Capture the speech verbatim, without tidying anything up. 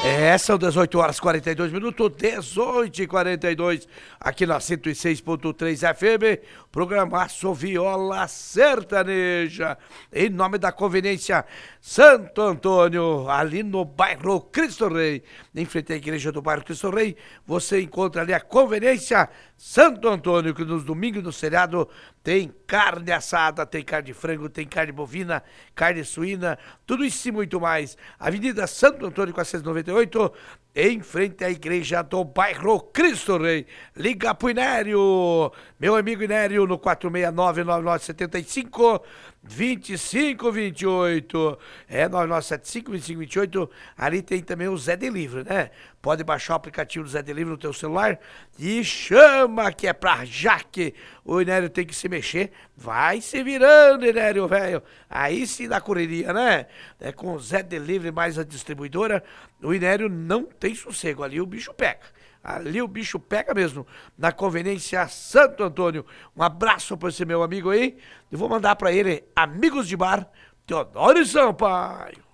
É, são dezoito horas e quarenta e dois minutos, dezoito e quarenta e dois, aqui na cento e seis ponto três F M, programaço Viola Sertaneja, em nome da Conveniência Santo Antônio, ali no bairro Cristo Rei, em frente à igreja do bairro Cristo Rei, você encontra ali a Conveniência Santo Antônio, que nos domingos e no feriado tem carne assada, tem carne de frango, tem carne bovina, carne suína, tudo isso e muito mais. Avenida Santo Antônio, quatrocentos e noventa e oito, em frente à igreja do bairro Cristo Rei. Liga pro Inério, meu amigo Inério, no quatro seis nove, nove nove sete cinco, dois cinco dois oito. É, nove nove sete cinco, dois cinco dois oito. Ali tem também o Zé Delivery, né? Pode baixar o aplicativo do Zé Delivery no teu celular e chama, que é pra Jaque. O Inério tem que se mexer. Vai se virando, Inério, velho. Aí sim dá correria, né? É, com o Zé Delivery mais a distribuidora, o Inério não tem sossego. Ali o bicho pega. Ali o bicho pega mesmo. Na Conveniência Santo Antônio. Um abraço pra esse meu amigo aí. E vou mandar pra ele, amigos de bar, Teodoro e Sampaio.